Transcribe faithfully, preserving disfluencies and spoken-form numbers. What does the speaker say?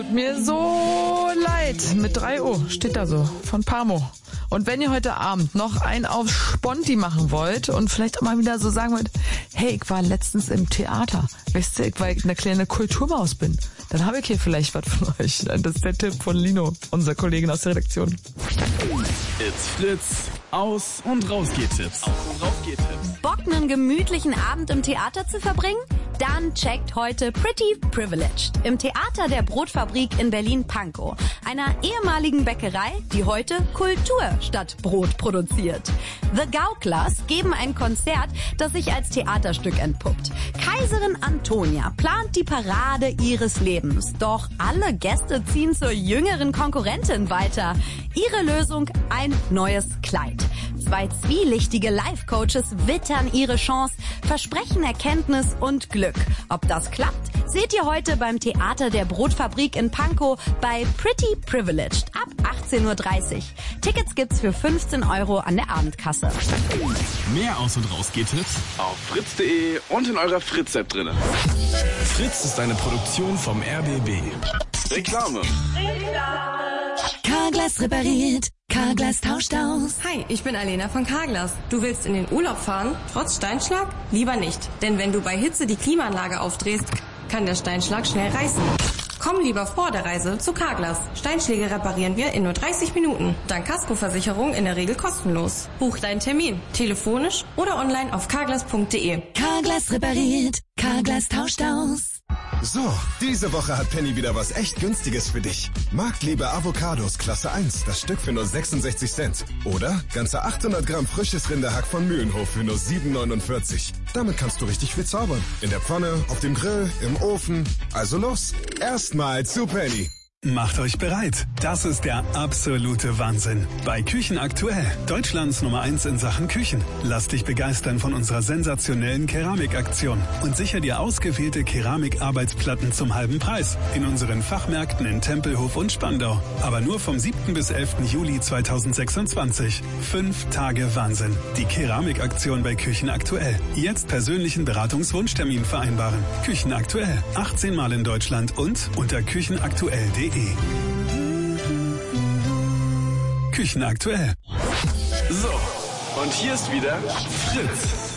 Tut mir so leid. Mit drei O steht da so von Parmo. Und wenn ihr heute Abend noch einen auf Sponti machen wollt und vielleicht auch mal wieder so sagen wollt, hey, ich war letztens im Theater, weißt du, weil ich eine kleine Kulturmaus bin, dann habe ich hier vielleicht was von euch. Das ist der Tipp von Lino, unserer Kollegin aus der Redaktion. It's Fritz. Aus- und Rausgeht-Tipps. Aus- und Rausgeht-Tipps. Bock, einen gemütlichen Abend im Theater zu verbringen? Dann checkt heute Pretty Privileged im Theater der Brotfabrik in Berlin-Pankow, einer ehemaligen Bäckerei, die heute Kultur statt Brot produziert. The Gauklers geben ein Konzert, das sich als Theaterstück entpuppt. Kaiserin Antonia plant die Parade ihres Lebens, doch alle Gäste ziehen zur jüngeren Konkurrentin weiter. Ihre Lösung: ein neues Kleid. Zwei zwielichtige Life-Coaches wittern ihre Chance, versprechen Erkenntnis und Glück. Ob das klappt, seht ihr heute beim Theater der Brotfabrik in Pankow bei Pretty Privileged ab achtzehn Uhr dreißig. Tickets gibt's für fünfzehn Euro an der Abendkasse. Mehr Aus- und Rausgeht-Tipps auf fritz punkt de und in eurer Fritz-App drin. Fritz ist eine Produktion vom R B B. Reklame. Carglass repariert, Carglass tauscht aus. Hi, ich bin Alena von Carglass. Du willst in den Urlaub fahren, trotz Steinschlag? Lieber nicht, denn wenn du bei Hitze die Klimaanlage aufdrehst, kann der Steinschlag schnell reißen. Komm lieber vor der Reise zu Carglass. Steinschläge reparieren wir in nur dreißig Minuten. Dank Kaskoversicherung in der Regel kostenlos. Buch deinen Termin, telefonisch oder online auf carglass punkt de. Carglass repariert, Carglass tauscht aus. So, diese Woche hat Penny wieder was echt Günstiges für dich. Marktliebe Avocados Klasse eins, das Stück für nur sechsundsechzig Cent. Oder ganze achthundert Gramm frisches Rinderhack von Mühlenhof für nur sieben neunundvierzig. Damit kannst du richtig viel zaubern. In der Pfanne, auf dem Grill, im Ofen. Also los, erstmal zu Penny. Macht euch bereit. Das ist der absolute Wahnsinn. Bei Küchen aktuell. Deutschlands Nummer eins in Sachen Küchen. Lass dich begeistern von unserer sensationellen Keramikaktion und sicher dir ausgewählte Keramikarbeitsplatten zum halben Preis in unseren Fachmärkten in Tempelhof und Spandau. Aber nur vom siebten bis elften Juli zweitausendsechsundzwanzig. Fünf Tage Wahnsinn. Die Keramikaktion bei Küchen aktuell. Jetzt persönlichen Beratungswunschtermin vereinbaren. Küchen aktuell. achtzehn Mal in Deutschland und unter küchenaktuell punkt de. Küchen aktuell. So, und hier ist wieder Fritz.